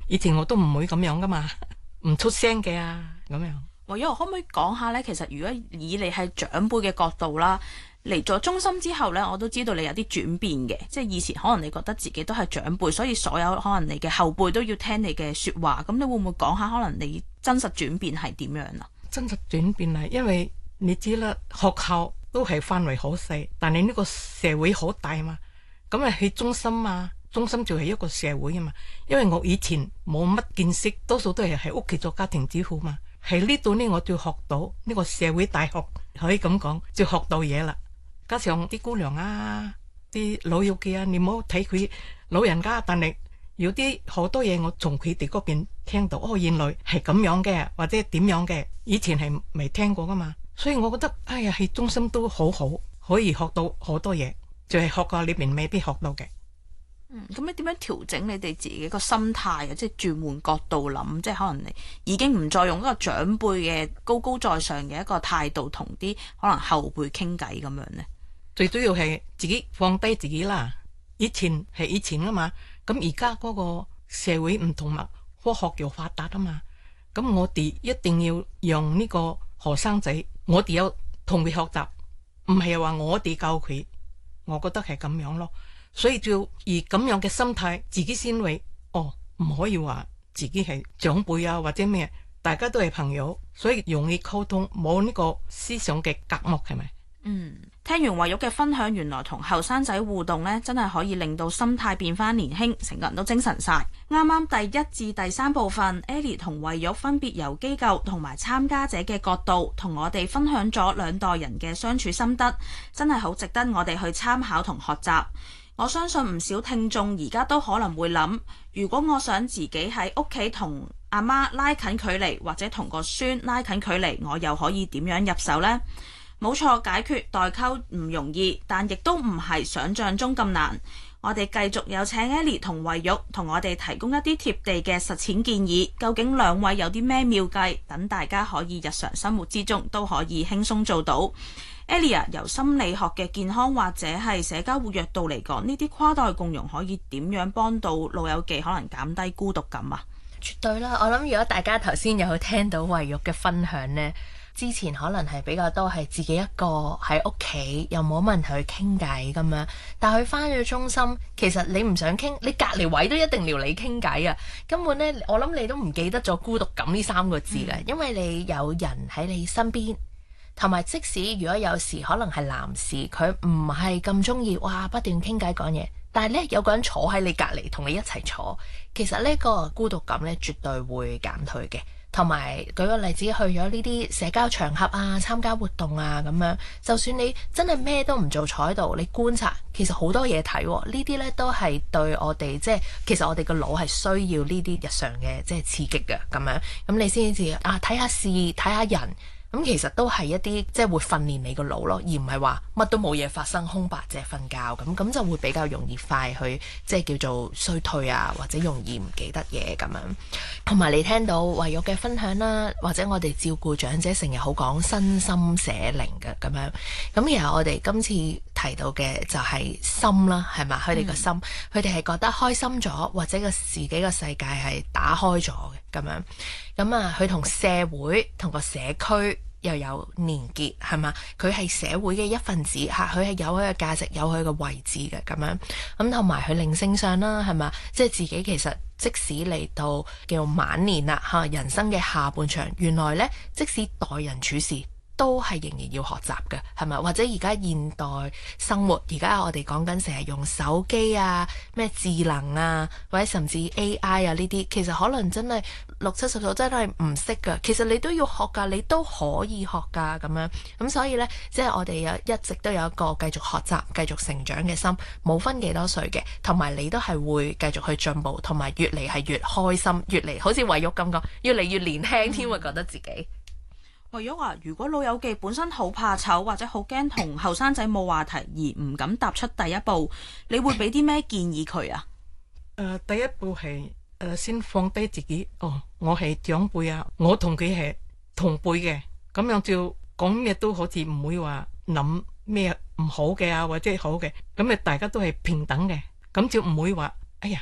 以前我都唔會咁樣噶嘛，唔出聲嘅啊咁樣。 唯有可唔可以講下呢？其實如果以你係長輩嘅角度啦，嚟咗中心之後呢，我都知道你有啲轉變嘅，即係以前可能你覺得自己都係長輩，所以所有可能你嘅後輩都要聽你嘅説話。咁你會唔會講下可能你真實轉變係點樣啊？ 真實轉變啊，因為你知啦，學校都係範圍好細，但係呢個社會好大嘛。咁啊去中心啊，中心就係一個社會啊嘛。因為我以前冇乜見識，多數都係喺屋企做家庭主婦嘛。喺呢度呢，我就學到呢個社會大學，可以咁講，就學到嘢啦。加上啲姑娘啊，啲老友記啊，你唔好睇佢老人家，但係有啲好多嘢我從佢哋嗰邊聽到，哦，原來係咁樣嘅，或者點樣嘅，以前係未聽過噶嘛。所以我覺得，哎呀，喺中心都好好，可以學到好多嘢，就係學校裏邊未必學到嘅。 咁你點樣調整你哋自己個心態啊？即係轉換角度諗，即係可能你已經唔再用一個長輩嘅高高在上嘅一個態度同啲可能後輩傾偈咁樣呢？ 最主要係自己放低自己啦。以前係以前啊嘛，咁而家嗰個社會唔同嘛，科學又發達啊嘛，咁我哋一定要讓呢個學生仔，我哋有同佢學習，唔係話我哋教佢，我覺得係咁樣咯。所以就要以咁樣嘅心態，自己先會唔可以話自己係長輩啊或者咩，大家都係朋友，所以容易溝通，冇呢個思想嘅隔膜，係咪？ 聽完慧玉嘅分享，原來同後生仔互動呢，真係可以令到心態變翻年輕，成個人都精神晒。啱啱第一至第三部分 Ellie 同慧玉分別由機構同埋參加者嘅角度，同我哋分享咗兩代人嘅相處心得，真係好值得我哋去參考同學習。我相信唔少聽眾而家都可能會諗，如果我想自己喺屋企同阿媽拉近距離，或者同個孫拉近距離，我又可以點樣入手呢？冇錯，解決代溝唔容易，但亦都唔係想像中咁難。我哋繼續有請 Ellie 同慧玉同我哋提供一啲貼地嘅實踐建議。究竟兩位有啲咩妙計，等大家可以日常生活之中都可以輕鬆做到？Ellie 由心理學嘅健康或者係社交活躍度嚟講，呢啲跨代共融可以點樣幫到老友記可能減低孤獨感啊？ 絕對啦！我諗如果大家頭先有聽到慧玉嘅分享呢，之前可能係比較多係自己一個喺屋企，又冇乜人同佢傾偈咁樣。但係佢返咗中心，其實你唔想傾，你隔離位都一定撩你傾偈啊！根本呢，我諗你都唔記得咗孤獨感呢三個字嘅，因為你有人喺你身邊。同埋即使如果有時可能係男士，佢唔係咁中意哇不斷傾偈講嘢，但係呢，有個人坐喺你隔離同你一齊坐，其實呢個孤獨感呢絕對會減退嘅。同埋舉個例子，去咗呢啲社交場合啊，參加活動啊咁樣，就算你真係咩都唔做，坐喺度你觀察，其實好多嘢睇喎。呢啲呢都係對我哋即係其實我哋個腦係需要呢啲日常嘅即係刺激嘅咁樣，咁你先至睇下事睇下人。咁其實都係一啲即係會訓練你個腦咯，而唔係話乜都冇嘢發生，空白淨係瞓覺咁就會比較容易快去即係叫做衰退啊，或者容易唔記得嘢咁樣。同埋你聽到慧玉嘅分享啦，或者我哋照顧長者成日好講身心社靈嘅咁樣。咁然後我哋今次提到嘅就係心啦，係嘛？佢哋個心，佢哋係覺得開心咗，或者個自己個世界係打開咗嘅咁樣。咁啊，佢同社會同個社區又有連結，係嘛？佢係社會嘅一份子嚇，佢係有佢嘅價值，有佢嘅位置嘅咁樣。咁同埋佢靈性上啦，係嘛？即係自己其實即使嚟到叫晚年啦嚇，人生嘅下半場，原來呢，即使待人處事，都係仍然要學習嘅，係咪？或者而家現代生活，而家我哋講緊成日用手機啊、咩智能啊，或者甚至 AI 啊呢啲，其實可能真係60-70歲真係唔識㗎。其實你都要學㗎，你都可以學㗎咁樣。咁所以呢，即係我哋一直都有一個繼續學習、繼續成長嘅心，冇分幾多歲嘅，同埋你都係會繼續去進步，同埋越嚟係越開心，越嚟好似慧玉咁講，越嚟越年輕添，會覺得自己。 慧玉啊，如果老友記本身好怕醜，或者好驚同後生仔冇話題，而唔敢踏出第一步，你會俾啲咩建議佢啊？ 第一步係先放低自己。我係長輩啊，我同佢係同輩嘅，咁樣就講咩都好似唔會話諗咩唔好嘅啊，或者好嘅，咁大家都係平等嘅，咁就唔會話哎呀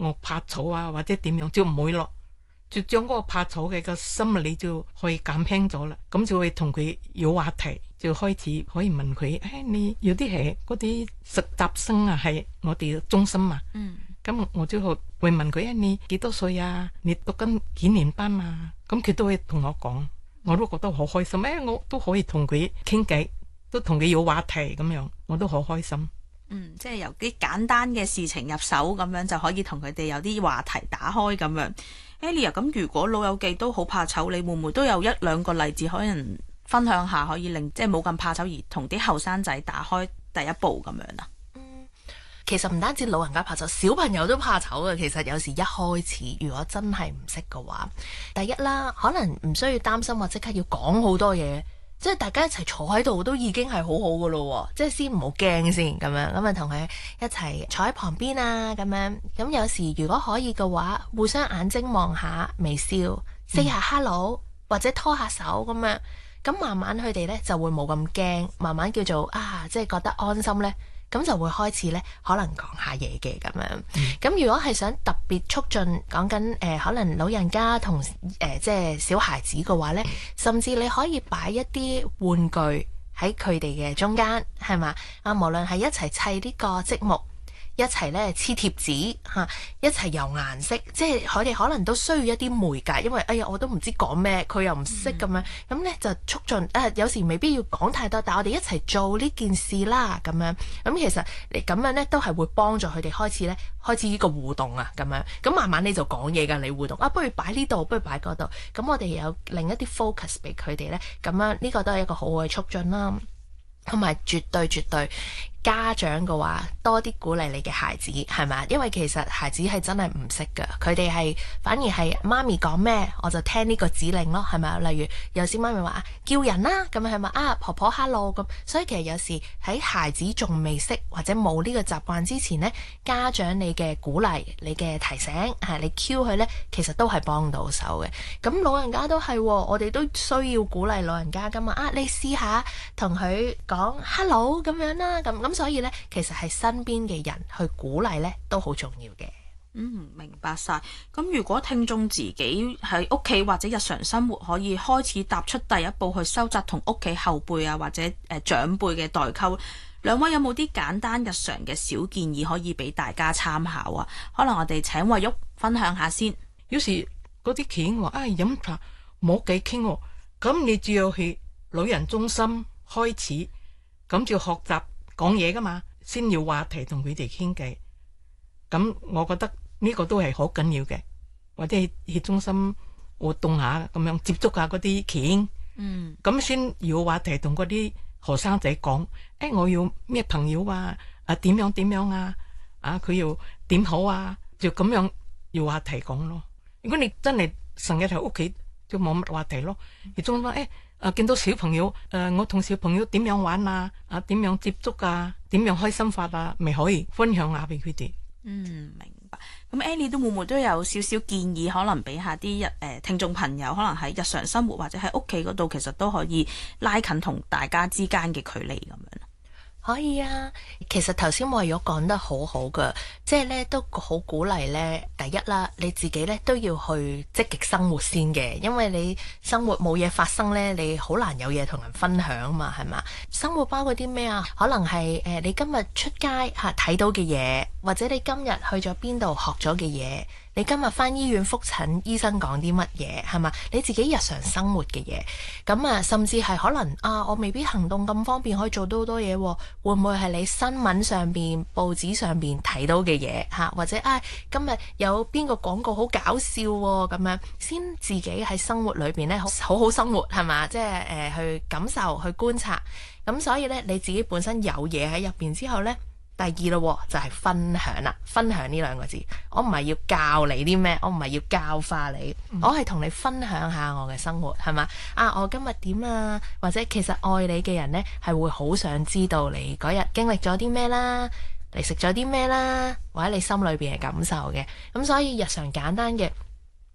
我怕醜啊或者點樣，就唔會咯，就將嗰個怕醜嘅個心理就可以減輕咗啦。咁就會同佢有話題，就開始可以問佢，你有啲係嗰啲實習生啊，係我哋中心啊。咁我就會問佢，你幾多歲啊？你讀緊幾年班啊？咁佢都會同我講，我都覺得好開心。我都可以同佢傾偈，都同佢有話題咁樣，我都好開心。 即係由啲簡單嘅事情入手，咁樣就可以同佢哋有啲話題打開咁樣。Ellie，咁如果老友記都好怕醜，你會唔會都有一兩個例子可能分享下，可以令即係冇咁怕醜而同啲後生仔打開第一步咁樣啊？ 其實唔單止老人家怕醜，小朋友都怕醜嘅。其實有時一開始如果真係唔識嘅話，第一啦，可能唔需要擔心話即刻要講好多嘢，即係大家一齊坐喺度都已經係好好嘅咯。即係先唔好驚先咁樣，咁啊同佢一齊坐喺旁邊啊咁樣。咁有時如果可以嘅話，互相眼睛望下，微笑，say 下 hello 或者拖下手咁樣，咁慢慢佢哋呢就會冇咁驚，慢慢叫做即係覺得安心呢。咁就會開始咧，可能講下嘢嘅咁樣。咁如果係想特別促進講緊可能老人家同即係小孩子嘅話咧，甚至你可以擺一啲玩具喺佢哋嘅中間，係嘛？無論係一齊砌呢個積木，一齊咧黐貼紙嚇，一齊油顏色，即係佢哋可能都需要一啲媒介，因為我都唔知講咩，佢又唔識咁樣，咁咧就促進有時未必要講太多，但係我哋一齊做呢件事啦咁樣，咁其實你咁樣咧都係會幫助佢哋開始呢個互動啊咁樣，咁慢慢你就講嘢㗎，你互動不如擺呢度，不如擺嗰度，咁我哋有另一啲 focus 俾佢哋咧，咁樣呢個都係一個好好嘅促進啦，同埋絕對家長嘅話，多啲鼓勵你嘅孩子，係咪？因為其實孩子係真係唔識㗎，佢哋係反而係媽咪講咩，我就聽呢個指令咯，係咪？例如有時媽咪話叫人啦，咁係咪婆婆 hello 咁，所以其實有時喺孩子仲未識或者冇呢個習慣之前呢，家長你嘅鼓勵、你嘅提醒你 cue 佢呢，其實都係幫到手嘅。咁老人家都係，我哋都需要鼓勵老人家㗎嘛。你試下同佢講 hello 咁樣啦，咁所以呢，其實係身邊嘅人去鼓勵呢都好重要嘅。 明白晒。咁如果聽眾自己喺屋企或者日常生活可以開始踏出第一步去收窄同屋企後輩或者長輩嘅代溝，兩位有冇啲簡單日常嘅小建議可以俾大家參考啊？可能我哋請慧玉分享下先。 有時嗰啲企話飲茶冇偈傾喎，咁你只要去老人中心開始，咁就學習講嘢噶嘛，先要話題同佢哋傾偈。咁我覺得呢個都係好緊要嘅，或者去中心活動下咁樣，接觸下嗰啲企，咁先要話題同嗰啲學生仔講，我要咩朋友啊，點樣啊，佢要點好啊，就咁樣要話題講咯。如果你真係成日喺屋企，就冇乜話題咯。而中心見到小朋友，我同小朋友點樣玩啊，點樣接觸啊，點樣開心法啊，咪可以分享下俾佢哋。 明白。咁 Ellie 都會唔會都有少少建議，可能俾下啲聽眾朋友，可能喺日常生活或者喺屋企嗰度，其實都可以拉近同大家之間嘅距離咁樣。 可以啊，其實頭先慧玉講得好好噶，即係咧都好鼓勵咧。第一啦，你自己咧都要去積極生活先嘅，因為你生活冇嘢發生咧，你好難有嘢同人分享嘛，係嘛？生活包括啲咩啊？可能係你今日出街睇到嘅嘢，或者你今日去咗邊度學咗嘅嘢。你今日返醫院覆診，醫生講啲乜嘢係嘛？你自己日常生活嘅嘢，咁甚至係可能我未必行動咁方便可以做到好多嘢，會唔會係你新聞上邊、報紙上邊睇到嘅嘢或者今日有邊個廣告好搞笑咁樣，先自己喺生活裏邊呢好好生活係嘛？即係去感受、去觀察，咁所以呢，你自己本身有嘢喺入邊之後呢。第二咯，就係分享啦。分享呢兩個字，我唔係要教你啲咩，我唔係要教化你，我係同你分享下我嘅生活，係嘛？我今日點啊？或者其實愛你嘅人呢，係會好想知道你嗰日經歷咗啲咩啦，你食咗啲咩啦，或者你心裏邊嘅感受嘅。咁所以日常簡單嘅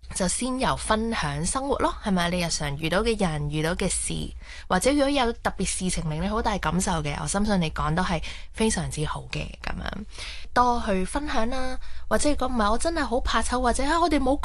就先由分享生活咯，係咪？你日常遇到嘅人、遇到嘅事，或者如果有特別事情令你好大感受嘅，我深信你講都係非常之好嘅咁樣，多去分享啦。或者如果唔係我真係好怕醜，或者我哋冇